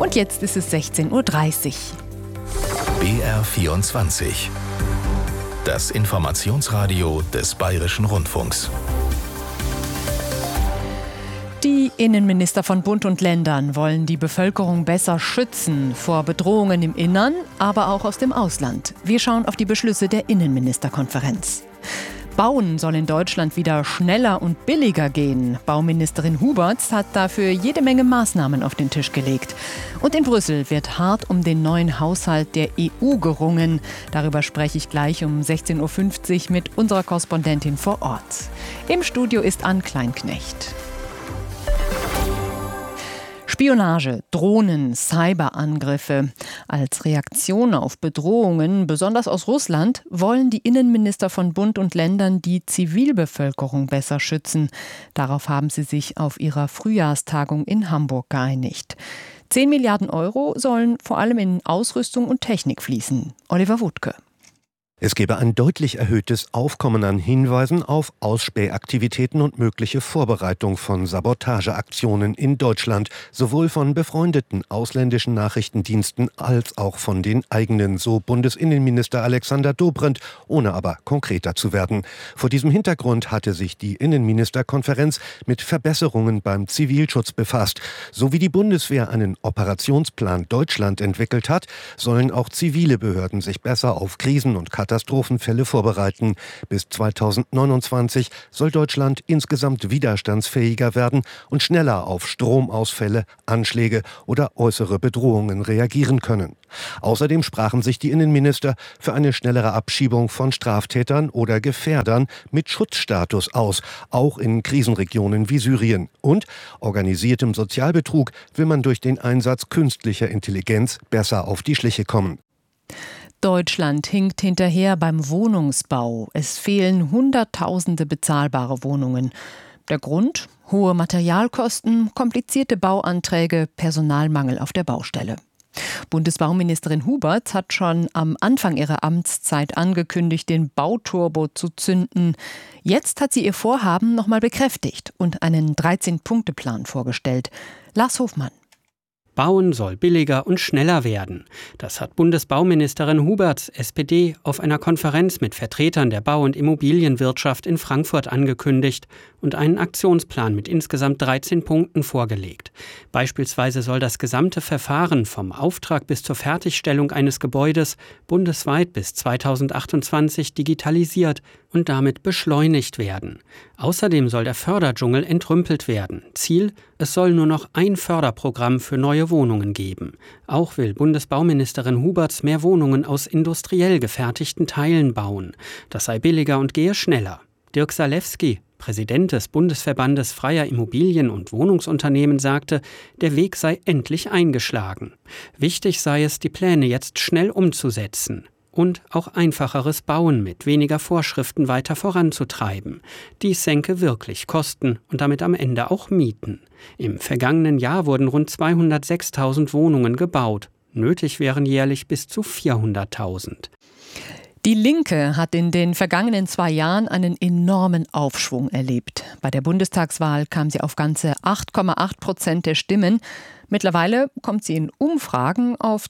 Und jetzt ist es 16:30 Uhr. BR24. Das Informationsradio des Bayerischen Rundfunks. Die Innenminister von Bund und Ländern wollen die Bevölkerung besser schützen vor Bedrohungen im Innern, aber auch aus dem Ausland. Wir schauen auf die Beschlüsse der Innenministerkonferenz. Bauen soll in Deutschland wieder schneller und billiger gehen. Bauministerin Huberts hat dafür jede Menge Maßnahmen auf den Tisch gelegt. Und in Brüssel wird hart um den neuen Haushalt der EU gerungen. Darüber spreche ich gleich um 16:50 Uhr mit unserer Korrespondentin vor Ort. Im Studio ist Ann Kleinknecht. Spionage, Drohnen, Cyberangriffe. Als Reaktion auf Bedrohungen, besonders aus Russland, wollen die Innenminister von Bund und Ländern die Zivilbevölkerung besser schützen. Darauf haben sie sich auf ihrer Frühjahrstagung in Hamburg geeinigt. 10 Milliarden Euro sollen vor allem in Ausrüstung und Technik fließen. Oliver Wuttke. Es gebe ein deutlich erhöhtes Aufkommen an Hinweisen auf Ausspähaktivitäten und mögliche Vorbereitung von Sabotageaktionen in Deutschland, sowohl von befreundeten ausländischen Nachrichtendiensten als auch von den eigenen, so Bundesinnenminister Alexander Dobrindt, ohne aber konkreter zu werden. Vor diesem Hintergrund hatte sich die Innenministerkonferenz mit Verbesserungen beim Zivilschutz befasst. So wie die Bundeswehr einen Operationsplan Deutschland entwickelt hat, sollen auch zivile Behörden sich besser auf Krisen und Katastrophenfälle vorbereiten. Bis 2029 soll Deutschland insgesamt widerstandsfähiger werden und schneller auf Stromausfälle, Anschläge oder äußere Bedrohungen reagieren können. Außerdem sprachen sich die Innenminister für eine schnellere Abschiebung von Straftätern oder Gefährdern mit Schutzstatus aus, auch in Krisenregionen wie Syrien. Und organisiertem Sozialbetrug will man durch den Einsatz künstlicher Intelligenz besser auf die Schliche kommen. Deutschland hinkt hinterher beim Wohnungsbau. Es fehlen Hunderttausende bezahlbare Wohnungen. Der Grund? Hohe Materialkosten, komplizierte Bauanträge, Personalmangel auf der Baustelle. Bundesbauministerin Huberts hat schon am Anfang ihrer Amtszeit angekündigt, den Bauturbo zu zünden. Jetzt hat sie ihr Vorhaben nochmal bekräftigt und einen 13-Punkte-Plan vorgestellt. Lars Hofmann. Bauen soll billiger und schneller werden. Das hat Bundesbauministerin Huberts, SPD, auf einer Konferenz mit Vertretern der Bau- und Immobilienwirtschaft in Frankfurt angekündigt und einen Aktionsplan mit insgesamt 13 Punkten vorgelegt. Beispielsweise soll das gesamte Verfahren vom Auftrag bis zur Fertigstellung eines Gebäudes bundesweit bis 2028 digitalisiert und damit beschleunigt werden. Außerdem soll der Förderdschungel entrümpelt werden. Ziel: es soll nur noch ein Förderprogramm für neue Wohnungen geben. Auch will Bundesbauministerin Huberts mehr Wohnungen aus industriell gefertigten Teilen bauen. Das sei billiger und gehe schneller. Dirk Salewski, Präsident des Bundesverbandes freier Immobilien- und Wohnungsunternehmen, sagte, der Weg sei endlich eingeschlagen. Wichtig sei es, die Pläne jetzt schnell umzusetzen. Und auch einfacheres Bauen mit weniger Vorschriften weiter voranzutreiben. Dies senke wirklich Kosten und damit am Ende auch Mieten. Im vergangenen Jahr wurden rund 206.000 Wohnungen gebaut. Nötig wären jährlich bis zu 400.000. Die Linke hat in den vergangenen 2 Jahren einen enormen Aufschwung erlebt. Bei der Bundestagswahl kam sie auf ganze 8,8% der Stimmen. Mittlerweile kommt sie in Umfragen auf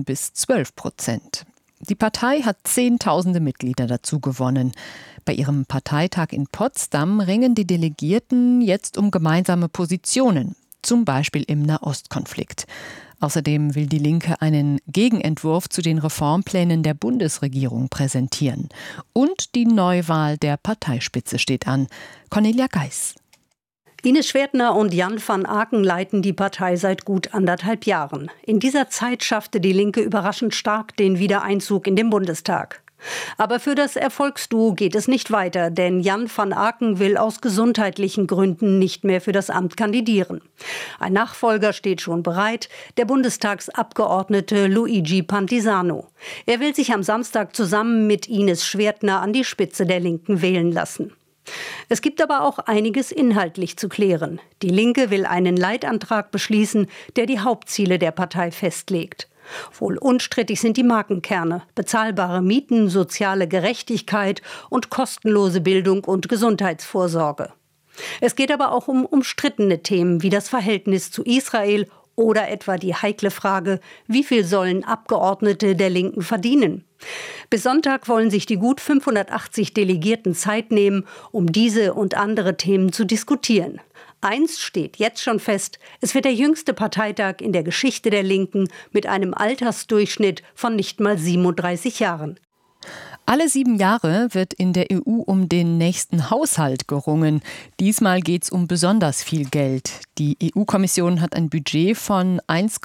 10-12%. Die Partei hat Zehntausende Mitglieder dazu gewonnen. Bei ihrem Parteitag in Potsdam ringen die Delegierten jetzt um gemeinsame Positionen, zum Beispiel im Nahostkonflikt. Außerdem will die Linke einen Gegenentwurf zu den Reformplänen der Bundesregierung präsentieren. Und die Neuwahl der Parteispitze steht an. Cornelia Geis. Ines Schwertner und Jan van Aken leiten die Partei seit gut 1,5 Jahren. In dieser Zeit schaffte die Linke überraschend stark den Wiedereinzug in den Bundestag. Aber für das Erfolgsduo geht es nicht weiter, denn Jan van Aken will aus gesundheitlichen Gründen nicht mehr für das Amt kandidieren. Ein Nachfolger steht schon bereit, der Bundestagsabgeordnete Luigi Pantisano. Er will sich am Samstag zusammen mit Ines Schwertner an die Spitze der Linken wählen lassen. Es gibt aber auch einiges inhaltlich zu klären. Die Linke will einen Leitantrag beschließen, der die Hauptziele der Partei festlegt. Wohl unstrittig sind die Markenkerne: bezahlbare Mieten, soziale Gerechtigkeit und kostenlose Bildung und Gesundheitsvorsorge. Es geht aber auch um umstrittene Themen wie das Verhältnis zu Israel Oder etwa die heikle Frage, wie viel sollen Abgeordnete der Linken verdienen? Bis Sonntag wollen sich die gut 580 Delegierten Zeit nehmen, um diese und andere Themen zu diskutieren. Eins steht jetzt schon fest: Es wird der jüngste Parteitag in der Geschichte der Linken mit einem Altersdurchschnitt von nicht mal 37 Jahren. Alle 7 Jahre wird in der EU um den nächsten Haushalt gerungen. Diesmal geht es um besonders viel Geld. Die EU-Kommission hat ein Budget von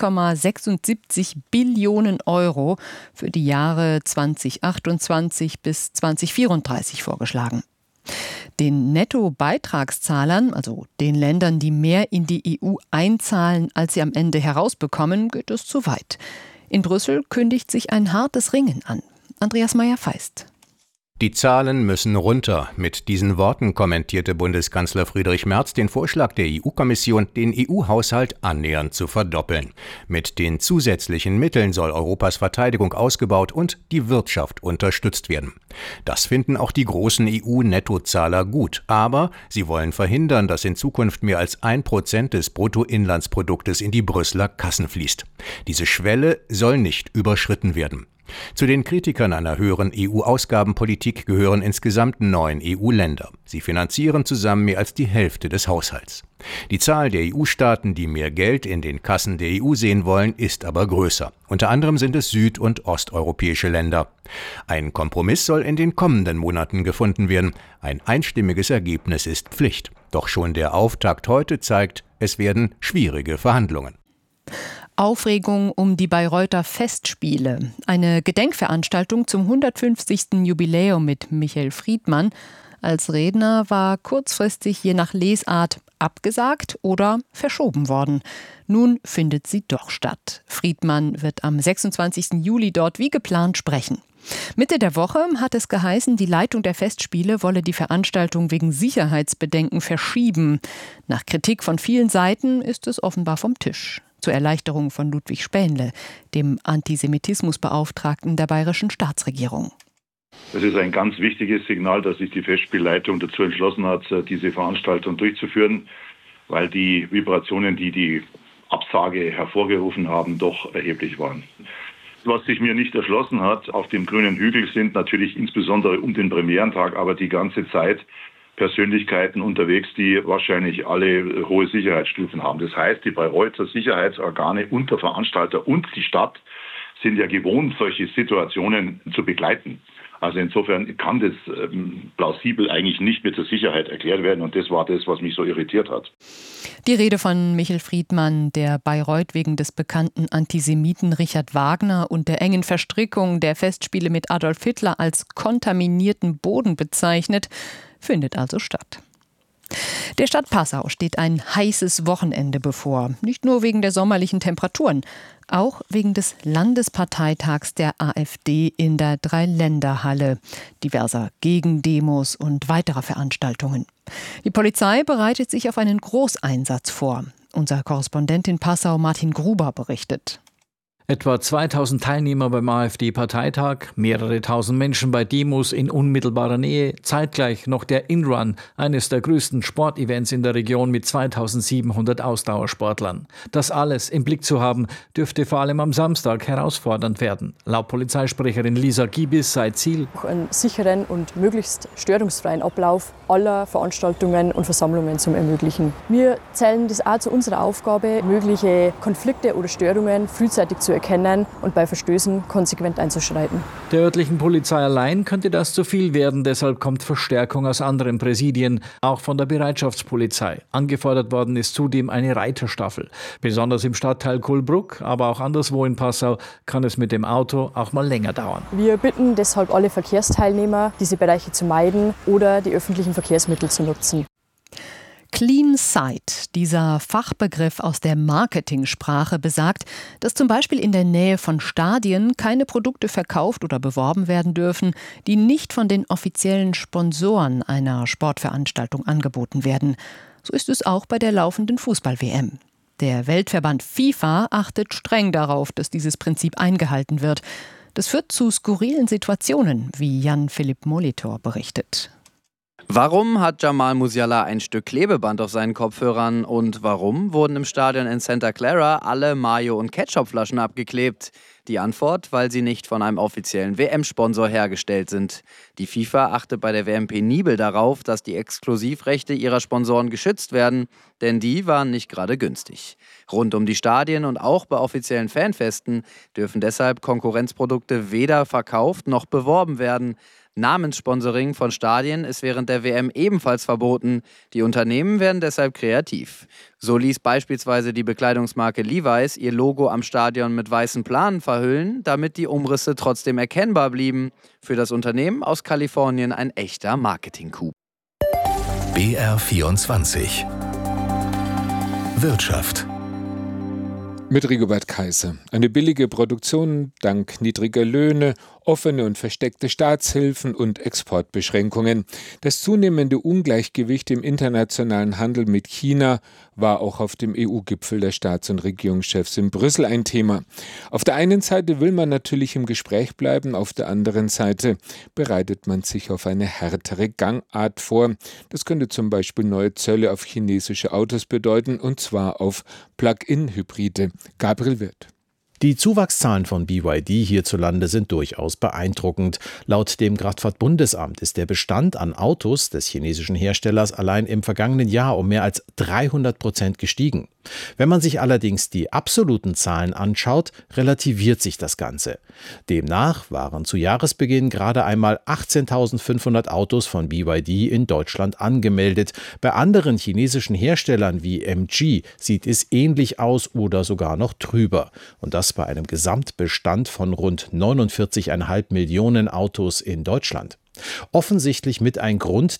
1,76 Billionen Euro für die Jahre 2028 bis 2034 vorgeschlagen. Den Nettobeitragszahlern, also den Ländern, die mehr in die EU einzahlen, als sie am Ende herausbekommen, geht es zu weit. In Brüssel kündigt sich ein hartes Ringen an. Andreas Meyer-Feist. Die Zahlen müssen runter. Mit diesen Worten kommentierte Bundeskanzler Friedrich Merz den Vorschlag der EU-Kommission, den EU-Haushalt annähernd zu verdoppeln. Mit den zusätzlichen Mitteln soll Europas Verteidigung ausgebaut und die Wirtschaft unterstützt werden. Das finden auch die großen EU-Nettozahler gut. Aber sie wollen verhindern, dass in Zukunft mehr als 1% des Bruttoinlandsproduktes in die Brüsseler Kassen fließt. Diese Schwelle soll nicht überschritten werden. Zu den Kritikern einer höheren EU-Ausgabenpolitik gehören insgesamt 9 EU-Länder. Sie finanzieren zusammen mehr als die Hälfte des Haushalts. Die Zahl der EU-Staaten, die mehr Geld in den Kassen der EU sehen wollen, ist aber größer. Unter anderem sind es süd- und osteuropäische Länder. Ein Kompromiss soll in den kommenden Monaten gefunden werden. Ein einstimmiges Ergebnis ist Pflicht. Doch schon der Auftakt heute zeigt, es werden schwierige Verhandlungen. Aufregung um die Bayreuther Festspiele. Eine Gedenkveranstaltung zum 150. Jubiläum mit Michael Friedmann als Redner war kurzfristig je nach Lesart abgesagt oder verschoben worden. Nun findet sie doch statt. Friedmann wird am 26. Juli dort wie geplant sprechen. Mitte der Woche hat es geheißen, die Leitung der Festspiele wolle die Veranstaltung wegen Sicherheitsbedenken verschieben. Nach Kritik von vielen Seiten ist es offenbar vom Tisch. Zur Erleichterung von Ludwig Spähnle, dem Antisemitismusbeauftragten der bayerischen Staatsregierung. Es ist ein ganz wichtiges Signal, dass sich die Festspielleitung dazu entschlossen hat, diese Veranstaltung durchzuführen, weil die Vibrationen, die die Absage hervorgerufen haben, doch erheblich waren. Was sich mir nicht erschlossen hat, auf dem grünen Hügel sind natürlich insbesondere um den Premierentag, aber die ganze Zeit Persönlichkeiten unterwegs, die wahrscheinlich alle hohe Sicherheitsstufen haben. Das heißt, die Bayreuther Sicherheitsorgane und der Veranstalter und die Stadt sind ja gewohnt, solche Situationen zu begleiten. Also insofern kann das plausibel eigentlich nicht mit der Sicherheit erklärt werden. Und das war das, was mich so irritiert hat. Die Rede von Michael Friedmann, der Bayreuth wegen des bekannten Antisemiten Richard Wagner und der engen Verstrickung der Festspiele mit Adolf Hitler als kontaminierten Boden bezeichnet, findet also statt. Der Stadt Passau steht ein heißes Wochenende bevor. Nicht nur wegen der sommerlichen Temperaturen, auch wegen des Landesparteitags der AfD in der Dreiländerhalle, diverser Gegendemos und weiterer Veranstaltungen. Die Polizei bereitet sich auf einen Großeinsatz vor. Unser Korrespondent in Passau, Martin Gruber, berichtet. Etwa 2000 Teilnehmer beim AfD-Parteitag, mehrere tausend Menschen bei Demos in unmittelbarer Nähe, zeitgleich noch der In-Run, eines der größten Sportevents in der Region mit 2700 Ausdauersportlern. Das alles im Blick zu haben, dürfte vor allem am Samstag herausfordernd werden. Laut Polizeisprecherin Lisa Giebis sei Ziel, einen sicheren und möglichst störungsfreien Ablauf aller Veranstaltungen und Versammlungen zu ermöglichen. Wir zählen das auch zu unserer Aufgabe, mögliche Konflikte oder Störungen frühzeitig zu erkennen und bei Verstößen konsequent einzuschreiten. Der örtlichen Polizei allein könnte das zu viel werden, deshalb kommt Verstärkung aus anderen Präsidien, auch von der Bereitschaftspolizei. Angefordert worden ist zudem eine Reiterstaffel. Besonders im Stadtteil Kohlbruck, aber auch anderswo in Passau kann es mit dem Auto auch mal länger dauern. Wir bitten deshalb alle Verkehrsteilnehmer, diese Bereiche zu meiden oder die öffentlichen Verkehrsmittel zu nutzen. Clean Sight, dieser Fachbegriff aus der Marketingsprache, besagt, dass zum Beispiel in der Nähe von Stadien keine Produkte verkauft oder beworben werden dürfen, die nicht von den offiziellen Sponsoren einer Sportveranstaltung angeboten werden. So ist es auch bei der laufenden Fußball-WM. Der Weltverband FIFA achtet streng darauf, dass dieses Prinzip eingehalten wird. Das führt zu skurrilen Situationen, wie Jan-Philipp Molitor berichtet. Warum hat Jamal Musiala ein Stück Klebeband auf seinen Kopfhörern und warum wurden im Stadion in Santa Clara alle Mayo- und Ketchupflaschen abgeklebt? Die Antwort, weil sie nicht von einem offiziellen WM-Sponsor hergestellt sind. Die FIFA achtet bei der WM penibel darauf, dass die Exklusivrechte ihrer Sponsoren geschützt werden, denn die waren nicht gerade günstig. Rund um die Stadien und auch bei offiziellen Fanfesten dürfen deshalb Konkurrenzprodukte weder verkauft noch beworben werden. Namenssponsoring von Stadien ist während der WM ebenfalls verboten. Die Unternehmen werden deshalb kreativ. So ließ beispielsweise die Bekleidungsmarke Levi's ihr Logo am Stadion mit weißen Planen verhüllen, damit die Umrisse trotzdem erkennbar blieben. Für das Unternehmen aus Kalifornien ein echter Marketing-Coup. BR24 Wirtschaft. Mit Rigobert Kaiser. Eine billige Produktion dank niedriger Löhne, offene und versteckte Staatshilfen und Exportbeschränkungen. Das zunehmende Ungleichgewicht im internationalen Handel mit China war auch auf dem EU-Gipfel der Staats- und Regierungschefs in Brüssel ein Thema. Auf der einen Seite will man natürlich im Gespräch bleiben, auf der anderen Seite bereitet man sich auf eine härtere Gangart vor. Das könnte zum Beispiel neue Zölle auf chinesische Autos bedeuten, und zwar auf Plug-in-Hybride. Gabriel Wirth. Die Zuwachszahlen von BYD hierzulande sind durchaus beeindruckend. Laut dem Kraftfahrtbundesamt ist der Bestand an Autos des chinesischen Herstellers allein im vergangenen Jahr um mehr als 300% gestiegen. Wenn man sich allerdings die absoluten Zahlen anschaut, relativiert sich das Ganze. Demnach waren zu Jahresbeginn gerade einmal 18.500 Autos von BYD in Deutschland angemeldet. Bei anderen chinesischen Herstellern wie MG sieht es ähnlich aus oder sogar noch drüber. Und das bei einem Gesamtbestand von rund 49,5 Millionen Autos in Deutschland. Offensichtlich mit ein Grund,